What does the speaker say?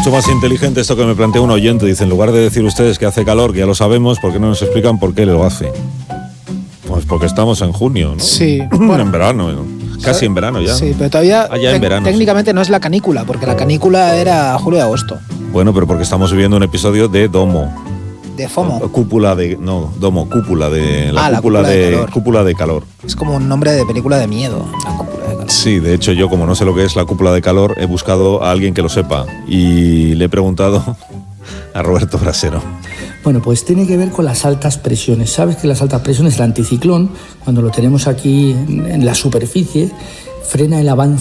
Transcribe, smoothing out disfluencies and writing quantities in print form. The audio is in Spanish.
mucho más inteligente esto que me plantea un oyente. Dice, en lugar de decir ustedes que hace calor, que ya lo sabemos, ¿por qué no nos explican por qué lo hace? Pues porque estamos en junio, ¿no? Sí. Bueno, en verano, casi en verano ya. Sí, pero todavía ya en verano, técnicamente no es la canícula, porque la canícula era julio y agosto. Bueno, pero porque estamos viviendo un episodio de Domo. De FOMO. Cúpula de... No, Domo, cúpula de... La cúpula de calor. Cúpula de calor. Es como un nombre de película de miedo, la cúpula de calor. Sí, de hecho yo, como no sé lo que es la cúpula de calor, he buscado a alguien que lo sepa y le he preguntado a Roberto Brasero. Bueno, pues tiene que ver con las altas presiones. Sabes que las altas presiones, el anticiclón, cuando lo tenemos aquí en la superficie, frena el avance